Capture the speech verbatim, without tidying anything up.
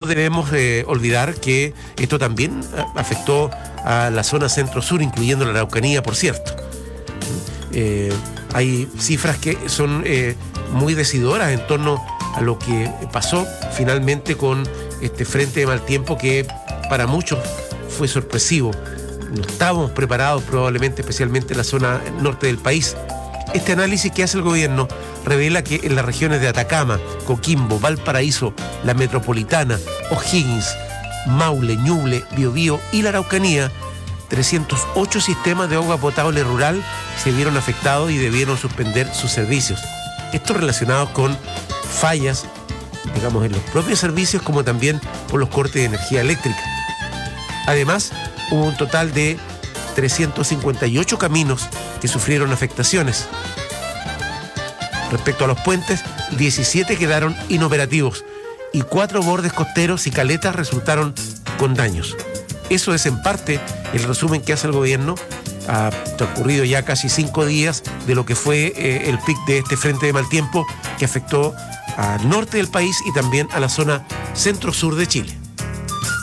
debemos eh, olvidar que esto también afectó a la zona centro-sur, incluyendo la Araucanía, por cierto. Eh, hay cifras que son eh, muy decidoras en torno a lo que pasó finalmente con este frente de mal tiempo que para muchos fue sorpresivo. No estábamos preparados probablemente, especialmente en la zona norte del país. Este análisis que hace el gobierno revela que en las regiones de Atacama, Coquimbo, Valparaíso, la Metropolitana, O'Higgins, Maule, Ñuble, Biobío y la Araucanía, trescientos ocho sistemas de agua potable rural se vieron afectados y debieron suspender sus servicios. Esto relacionado con fallas, digamos, en los propios servicios, como también por los cortes de energía eléctrica. Además, hubo un total de trescientos cincuenta y ocho caminos que sufrieron afectaciones. Respecto a los puentes, diecisiete quedaron inoperativos y cuatro bordes costeros y caletas resultaron con daños. Eso es en parte el resumen que hace el gobierno. Ha transcurrido ya casi cinco días de lo que fue eh, el pic de este frente de mal tiempo que afectó al norte del país y también a la zona centro-sur de Chile.